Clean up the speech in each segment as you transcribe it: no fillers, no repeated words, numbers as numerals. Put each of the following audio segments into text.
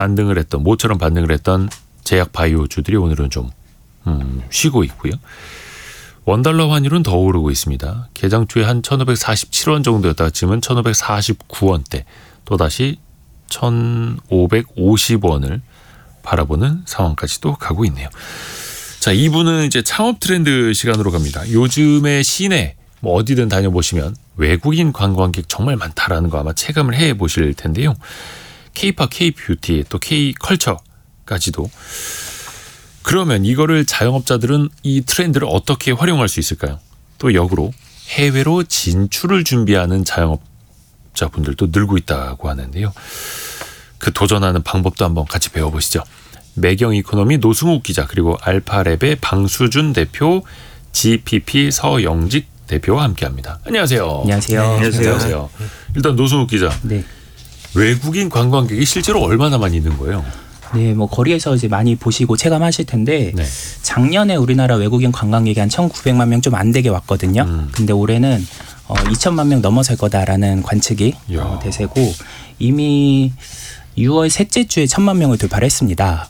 반등을 했던 모처럼 반등을 했던 제약 바이오주들이 오늘은 좀 쉬고 있고요. 원달러 환율은 더 오르고 있습니다. 개장 초에 한 1,547원 정도였다가 지금은 1,549원대 또다시 1,550원을 바라보는 상황까지도 가고 있네요. 자, 2부는 이제 창업 트렌드 시간으로 갑니다. 요즘에 시내 뭐 어디든 다녀보시면 외국인 관광객 정말 많다라는 거 아마 체감을 해보실 텐데요. K-팝, K-뷰티 또 K-컬처까지도. 그러면 이거를 자영업자들은 이 트렌드를 어떻게 활용할 수 있을까요? 또 역으로 해외로 진출을 준비하는 자영업자분들도 늘고 있다고 하는데요. 그 도전하는 방법도 한번 같이 배워보시죠. 매경이코노미 노승욱 기자 그리고 알파랩의 방수준 대표 GPP 서영직 대표와 함께합니다. 안녕하세요. 안녕하세요. 안녕하세요. 일단 노승욱 기자. 네. 외국인 관광객이 실제로 얼마나 많이 있는 거예요? 네, 뭐 거리에서 이제 많이 보시고 체감하실 텐데 네. 작년에 우리나라 외국인 관광객이 한 1,900만 명 좀 안 되게 왔거든요. 근데 올해는 2천만 명 넘어설 거다라는 관측이 대세고 이미 6월 셋째 주에 1,000만 명을 돌파했습니다.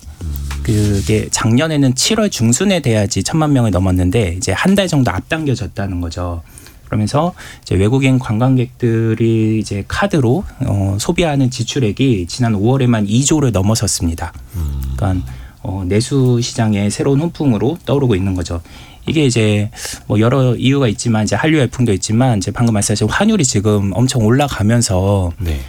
그게 작년에는 7월 중순에 돼야지 1,000만 명을 넘었는데 이제 한 달 정도 앞당겨졌다는 거죠. 그러면서 이제 외국인 관광객들이 이제 카드로 소비하는 지출액이 지난 5월에만 2조를 넘어섰습니다. 그러니까 내수 시장의 새로운 훈풍으로 떠오르고 있는 거죠. 이게 이제 뭐 여러 이유가 있지만 이제 한류 열풍도 있지만 이제 방금 말씀하신 환율이 지금 엄청 올라가면서 네.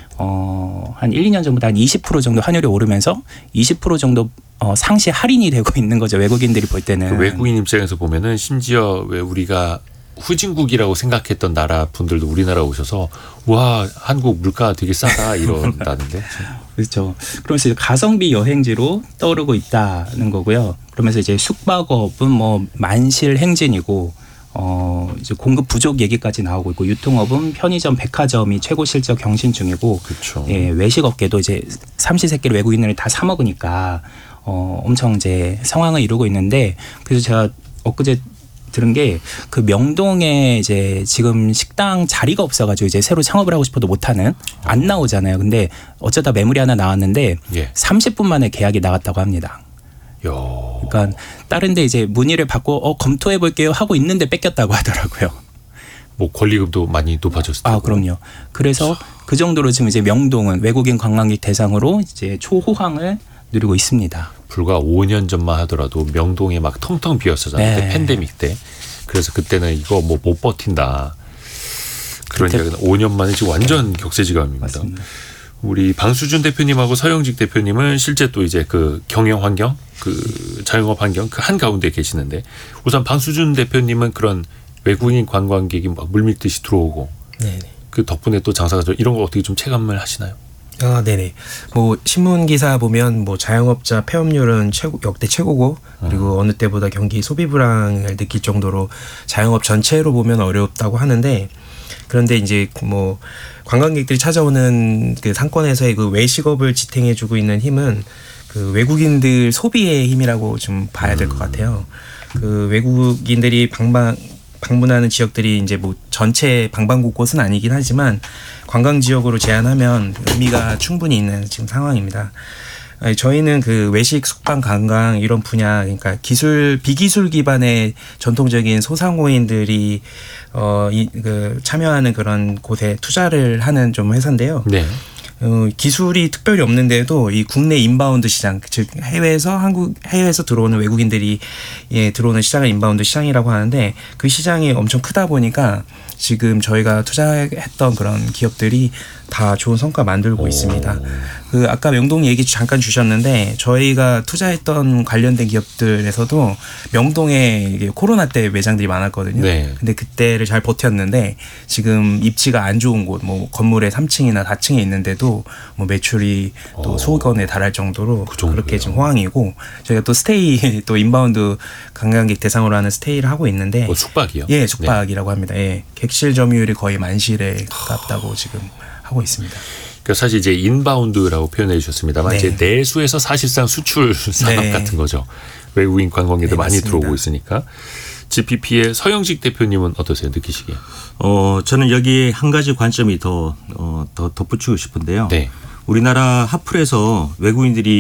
한 1, 2년 전보다 한 20% 정도 환율이 오르면서 20% 정도 상시 할인이 되고 있는 거죠. 외국인들이 볼 때는. 그 외국인 입장에서 보면은 심지어 왜 우리가 후진국이라고 생각했던 나라 분들도 우리나라 오셔서 와 한국 물가 되게 싸다 이런다는데. 그렇죠. 그러면서 이제 가성비 여행지로 떠오르고 있다는 거고요. 그러면서 이제 숙박업은 뭐 만실 행진이고 이제 공급 부족 얘기까지 나오고 있고 유통업은 편의점, 백화점이 최고 실적 경신 중이고 그렇죠. 예, 외식업계도 이제 삼시세끼를 외국인들이 다 사 먹으니까 엄청 이제 상황을 이루고 있는데 그래서 제가 엊그제 들은 게 그 명동에 이제 지금 식당 자리가 없어가지고 이제 새로 창업을 하고 싶어도 못하는 안 나오잖아요. 근데 어쩌다 매물이 하나 나왔는데 예. 30분 만에 계약이 나갔다고 합니다. 그러니까 다른데 이제 문의를 받고 검토해 볼게요 하고 있는데 뺏겼다고 하더라고요. 뭐 권리금도 많이 높아졌을 테고. 그럼요. 그래서 그 정도로 지금 이제 명동은 외국인 관광객 대상으로 이제 초호황을 누리고 있습니다. 불과 5년 전만 하더라도 명동에 막 텅텅 비었었잖아요. 네. 팬데믹 때. 그래서 그때는 이거 뭐 못 버틴다. 그런 이야기는 5년 만에 지금 완전 격세지감입니다. 맞습니다. 우리 방수준 대표님하고 서영직 대표님은 실제 또 이제 그 경영 환경, 그 자영업 환경 그 한 가운데 계시는데 우선 방수준 대표님은 그런 외국인 관광객이 막 물밀듯이 들어오고 네네. 그 덕분에 또 장사가 좀 이런 거 어떻게 좀 체감을 하시나요? 네네. 뭐 신문 기사 보면 뭐 자영업자 폐업률은 역대 최고고 그리고 어느 때보다 경기 소비 불황을 느낄 정도로 자영업 전체로 보면 어렵다고 하는데 그런데 이제 뭐 관광객들이 찾아오는 그 상권에서의 그 외식업을 지탱해주고 있는 힘은 그 외국인들 소비의 힘이라고 좀 봐야 될 것 같아요. 그 외국인들이 방문하는 지역들이 이제 뭐 전체 방방곳곳은 아니긴 하지만 관광 지역으로 제한하면 의미가 충분히 있는 지금 상황입니다. 저희는 그 외식, 숙박, 관광 이런 분야 그러니까 비기술 기반의 전통적인 소상공인들이 참여하는 그런 곳에 투자를 하는 좀 회사인데요. 네. 기술이 특별히 없는데도 이 국내 인바운드 시장, 즉 해외에서 들어오는 외국인들이 들어오는 시장을 인바운드 시장이라고 하는데 그 시장이 엄청 크다 보니까 지금 저희가 투자했던 그런 기업들이 다 좋은 성과 만들고 있습니다. 그 아까 명동 얘기 잠깐 주셨는데 저희가 투자했던 관련된 기업들에서도 명동에 코로나 때 매장들이 많았거든요. 네. 근데 그때를 잘 버텼는데 지금 입지가 안 좋은 곳, 뭐 건물의 3층이나 4층에 있는데도 뭐 매출이 또 수억 원에 달할 정도로 그렇게 지금 호황이고 저희가 또 스테이 또 인바운드 관광객 대상으로 하는 스테이를 하고 있는데 숙박이요? 예, 숙박이라고 합니다. 예, 객실 점유율이 거의 만실에 가깝다고 지금 하고 있습니다. 그러니까 사실 이제 인바운드라고 표현해 주셨습니다만 네. 이제 내수에서 사실상 수출 산업 네. 같은 거죠. 외국인 관광객들 네, 많이 맞습니다. 들어오고 있으니까. GPP의 서영직 대표님은 어떠세요? 느끼시기에? 저는 여기에 한 가지 관점이 더 덧붙이고 싶은데요. 네. 우리나라 하플에서 외국인들이